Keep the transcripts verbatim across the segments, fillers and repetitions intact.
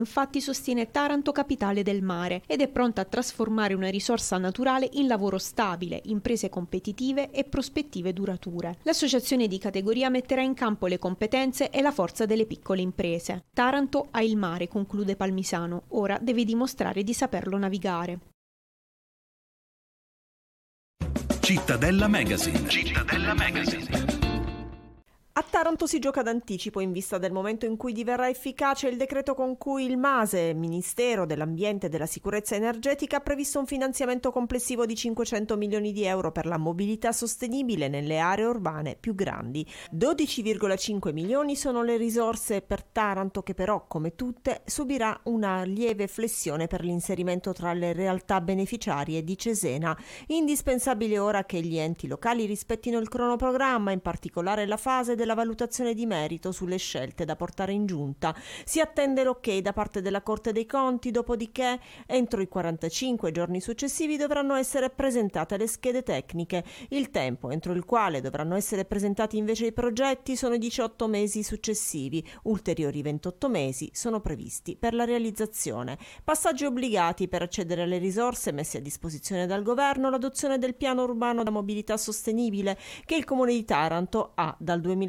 Infatti sostiene Taranto capitale del mare ed è pronta a trasformare una risorsa naturale in lavoro stabile, imprese competitive e prospettive durature. L'associazione di categoria metterà in campo le competenze e la forza delle piccole imprese. Taranto ha il mare, conclude Palmisano, ora deve dimostrare di saperlo navigare. Cittadella Magazine. Cittadella Magazine. A Taranto si gioca d'anticipo in vista del momento in cui diverrà efficace il decreto con cui il MASE, Ministero dell'Ambiente e della Sicurezza Energetica, ha previsto un finanziamento complessivo di cinquecento milioni di euro per la mobilità sostenibile nelle aree urbane più grandi. dodici virgola cinque milioni sono le risorse per Taranto, che però, come tutte, subirà una lieve flessione per l'inserimento tra le realtà beneficiarie di Cesena. Indispensabile ora che gli enti locali rispettino il cronoprogramma, in particolare la fase della valutazione di merito sulle scelte da portare in giunta. Si attende l'ok da parte della Corte dei Conti, dopodiché entro i quarantacinque giorni successivi dovranno essere presentate le schede tecniche. Il tempo entro il quale dovranno essere presentati invece i progetti sono i diciotto mesi successivi. Ulteriori ventotto mesi sono previsti per la realizzazione. Passaggi obbligati per accedere alle risorse messe a disposizione dal governo: l'adozione del piano urbano da mobilità sostenibile che il Comune di Taranto ha dal duemiladiciotto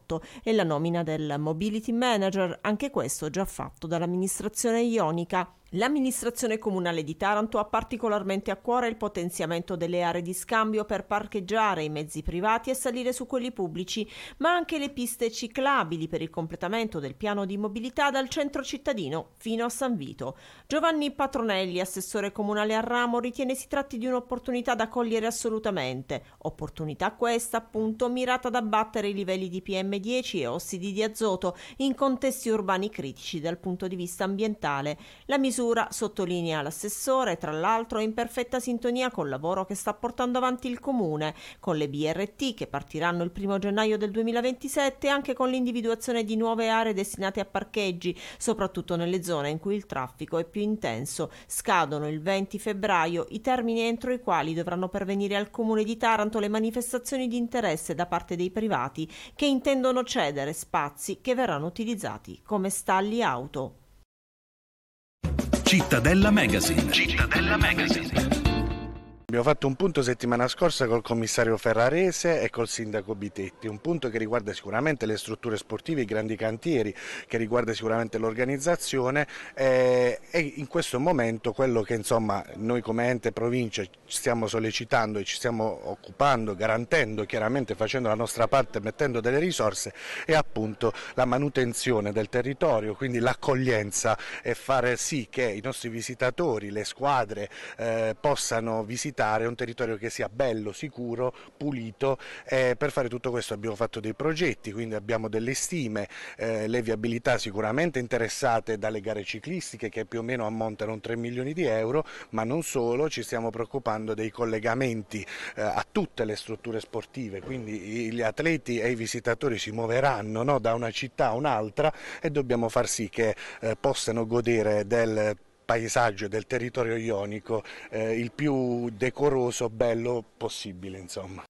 e la nomina del Mobility Manager, anche questo già fatto dall'amministrazione ionica. L'amministrazione comunale di Taranto ha particolarmente a cuore il potenziamento delle aree di scambio per parcheggiare i mezzi privati e salire su quelli pubblici, ma anche le piste ciclabili per il completamento del piano di mobilità dal centro cittadino fino a San Vito. Giovanni Patronelli, assessore comunale a Ramo, ritiene si tratti di un'opportunità da cogliere assolutamente. Opportunità questa, appunto, mirata ad abbattere i livelli di P M dieci e ossidi di azoto in contesti urbani critici dal punto di vista ambientale. La misura misura, sottolinea l'assessore, tra l'altro è in perfetta sintonia col lavoro che sta portando avanti il Comune, con le B R T che partiranno il primo gennaio del duemilaventisette e anche con l'individuazione di nuove aree destinate a parcheggi, soprattutto nelle zone in cui il traffico è più intenso. Scadono il venti febbraio i termini entro i quali dovranno pervenire al Comune di Taranto le manifestazioni di interesse da parte dei privati che intendono cedere spazi che verranno utilizzati come stalli auto. Cittadella Magazine. Cittadella Magazine. Abbiamo fatto un punto settimana scorsa col commissario Ferrarese e col sindaco Bitetti, un punto che riguarda sicuramente le strutture sportive, i grandi cantieri, che riguarda sicuramente l'organizzazione eh, e in questo momento quello che insomma noi come ente provincia stiamo sollecitando e ci stiamo occupando, garantendo, chiaramente facendo la nostra parte, mettendo delle risorse, è appunto la manutenzione del territorio, quindi l'accoglienza e fare sì che i nostri visitatori, le squadre eh, possano visitare un territorio che sia bello, sicuro, pulito. Eh, per fare tutto questo abbiamo fatto dei progetti, quindi abbiamo delle stime, eh, le viabilità sicuramente interessate dalle gare ciclistiche che più o meno ammontano a tre milioni di euro, ma non solo, ci stiamo preoccupando dei collegamenti eh, a tutte le strutture sportive, quindi gli atleti e i visitatori si muoveranno, no, da una città a un'altra e dobbiamo far sì che eh, possano godere del paesaggio del territorio ionico eh, il più decoroso, bello possibile, insomma.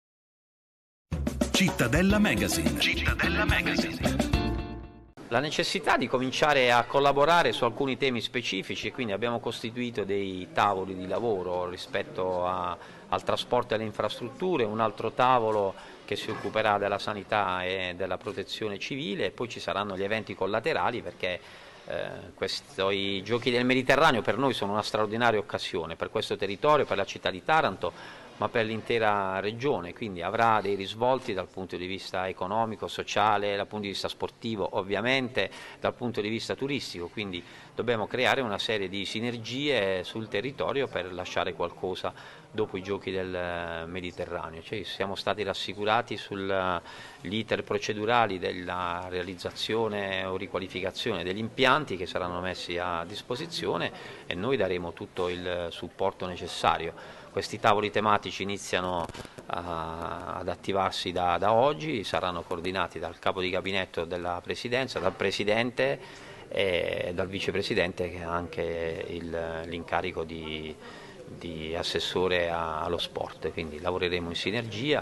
Cittadella Magazine. Cittadella Magazine. La necessità di cominciare a collaborare su alcuni temi specifici, quindi abbiamo costituito dei tavoli di lavoro rispetto a, al trasporto e alle infrastrutture, un altro tavolo che si occuperà della sanità e della protezione civile e poi ci saranno gli eventi collaterali perché Eh, questo, i giochi del Mediterraneo per noi sono una straordinaria occasione per questo territorio, per la città di Taranto, ma per l'intera regione, quindi avrà dei risvolti dal punto di vista economico, sociale, dal punto di vista sportivo, ovviamente dal punto di vista turistico, quindi dobbiamo creare una serie di sinergie sul territorio per lasciare qualcosa dopo i giochi del Mediterraneo. Cioè, siamo stati rassicurati sugli iter procedurali della realizzazione o riqualificazione degli impianti che saranno messi a disposizione e noi daremo tutto il supporto necessario. Questi tavoli tematici iniziano a, ad attivarsi da, da oggi, saranno coordinati dal capo di gabinetto della Presidenza, dal Presidente e dal Vicepresidente che ha anche l'incarico di, di assessore a, allo sport, quindi lavoreremo in sinergia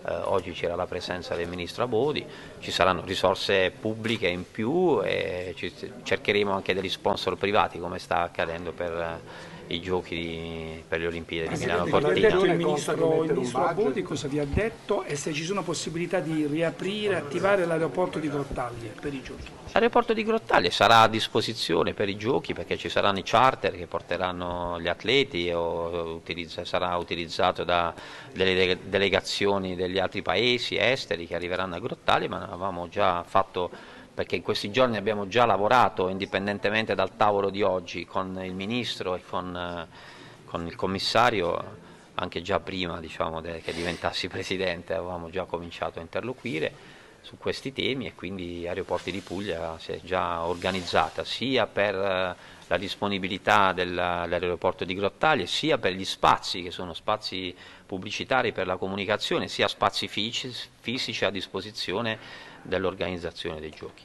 eh, oggi c'era la presenza del ministro Abodi, ci saranno risorse pubbliche in più e ci, cercheremo anche degli sponsor privati come sta accadendo per eh, i giochi di, per le Olimpiadi di Milano Cortina. Il ministro, il ministro Abodi cosa vi ha detto e se ci sono possibilità di riaprire, attivare l'aeroporto di Grottaglie per i giochi? L'aeroporto di Grottaglie sarà a disposizione per i giochi perché ci saranno i charter che porteranno gli atleti o utilizza, sarà utilizzato da delle delegazioni degli altri paesi esteri che arriveranno a Grottaglie, ma avevamo già fatto, perché in questi giorni abbiamo già lavorato indipendentemente dal tavolo di oggi con il Ministro e con, con il Commissario, anche già prima diciamo, de, che diventassi Presidente avevamo già cominciato a interloquire su questi temi e quindi Aeroporti di Puglia si è già organizzata sia per la disponibilità dell'aeroporto di Grottaglie sia per gli spazi che sono spazi pubblicitari per la comunicazione sia spazi fisici a disposizione dell'organizzazione dei giochi.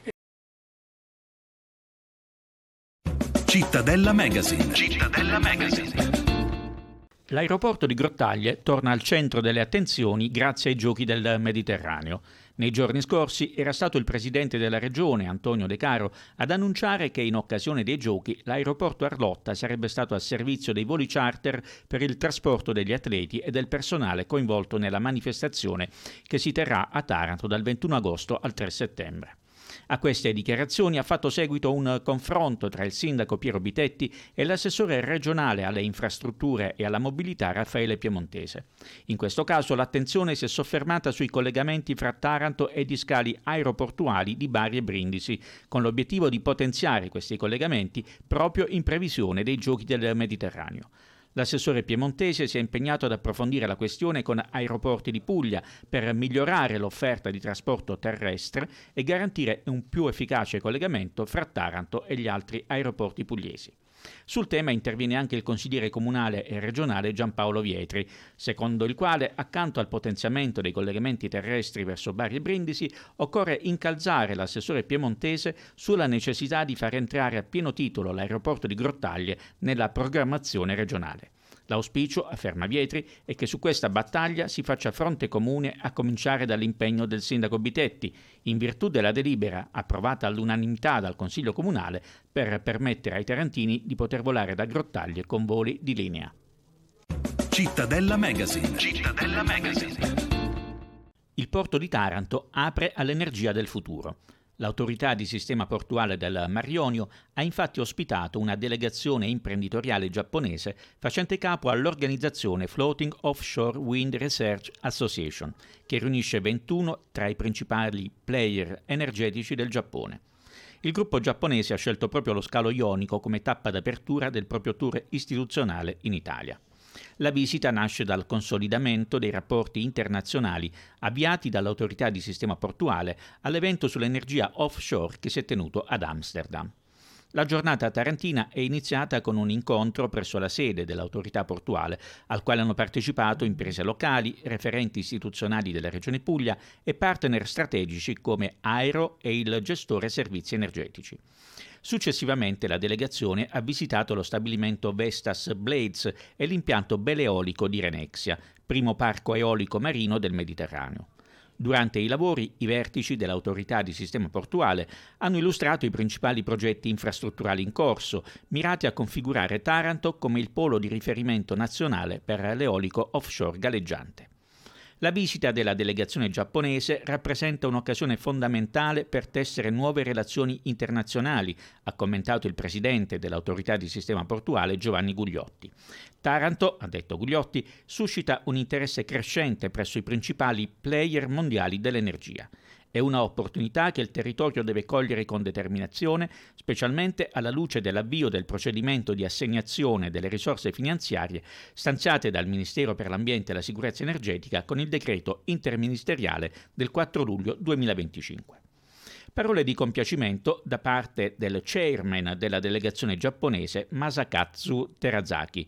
Cittadella Magazine. Cittadella Magazine. L'aeroporto di Grottaglie torna al centro delle attenzioni grazie ai Giochi del Mediterraneo. Nei giorni scorsi era stato il presidente della regione, Antonio De Caro, ad annunciare che in occasione dei Giochi l'aeroporto Arlotta sarebbe stato al servizio dei voli charter per il trasporto degli atleti e del personale coinvolto nella manifestazione che si terrà a Taranto dal ventuno agosto al tre settembre. A queste dichiarazioni ha fatto seguito un confronto tra il sindaco Piero Bitetti e l'assessore regionale alle infrastrutture e alla mobilità Raffaele Piemontese. In questo caso l'attenzione si è soffermata sui collegamenti fra Taranto ed i scali aeroportuali di Bari e Brindisi, con l'obiettivo di potenziare questi collegamenti proprio in previsione dei Giochi del Mediterraneo. L'assessore piemontese si è impegnato ad approfondire la questione con Aeroporti di Puglia per migliorare l'offerta di trasporto terrestre e garantire un più efficace collegamento fra Taranto e gli altri aeroporti pugliesi. Sul tema interviene anche il consigliere comunale e regionale Giampaolo Vietri, secondo il quale, accanto al potenziamento dei collegamenti terrestri verso Bari e Brindisi, occorre incalzare l'assessore piemontese sulla necessità di far entrare a pieno titolo l'aeroporto di Grottaglie nella programmazione regionale. L'auspicio, afferma Vietri, è che su questa battaglia si faccia fronte comune a cominciare dall'impegno del sindaco Bitetti, in virtù della delibera approvata all'unanimità dal Consiglio Comunale per permettere ai tarantini di poter volare da Grottaglie con voli di linea. Cittadella Magazine. Cittadella Magazine. Il porto di Taranto apre all'energia del futuro. L'autorità di sistema portuale del Mar Ionio ha infatti ospitato una delegazione imprenditoriale giapponese facente capo all'organizzazione Floating Offshore Wind Research Association, che riunisce ventuno tra i principali player energetici del Giappone. Il gruppo giapponese ha scelto proprio lo scalo ionico come tappa d'apertura del proprio tour istituzionale in Italia. La visita nasce dal consolidamento dei rapporti internazionali avviati dall'autorità di sistema portuale all'evento sull'energia offshore che si è tenuto ad Amsterdam. La giornata tarantina è iniziata con un incontro presso la sede dell'autorità portuale, al quale hanno partecipato imprese locali, referenti istituzionali della Regione Puglia e partner strategici come Aero e il gestore servizi energetici. Successivamente la delegazione ha visitato lo stabilimento Vestas Blades e l'impianto beleolico di Renexia, primo parco eolico marino del Mediterraneo. Durante i lavori, i vertici dell'autorità di sistema portuale hanno illustrato i principali progetti infrastrutturali in corso, mirati a configurare Taranto come il polo di riferimento nazionale per l'eolico offshore galleggiante. La visita della delegazione giapponese rappresenta un'occasione fondamentale per tessere nuove relazioni internazionali, ha commentato il presidente dell'autorità di sistema portuale Giovanni Gugliotti. Taranto, ha detto Gugliotti, suscita un interesse crescente presso i principali player mondiali dell'energia. È una opportunità che il territorio deve cogliere con determinazione, specialmente alla luce dell'avvio del procedimento di assegnazione delle risorse finanziarie stanziate dal Ministero per l'Ambiente e la Sicurezza Energetica con il decreto interministeriale del quattro luglio duemilaventicinque. Parole di compiacimento da parte del chairman della delegazione giapponese Masakatsu Terazaki,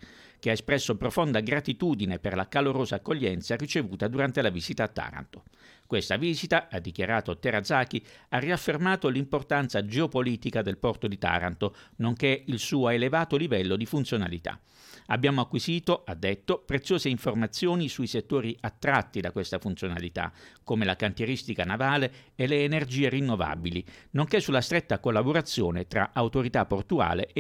che ha espresso profonda gratitudine per la calorosa accoglienza ricevuta durante la visita a Taranto. Questa visita, ha dichiarato Terrazaki, ha riaffermato l'importanza geopolitica del porto di Taranto, nonché il suo elevato livello di funzionalità. Abbiamo acquisito, ha detto, preziose informazioni sui settori attratti da questa funzionalità, come la cantieristica navale e le energie rinnovabili, nonché sulla stretta collaborazione tra autorità portuale e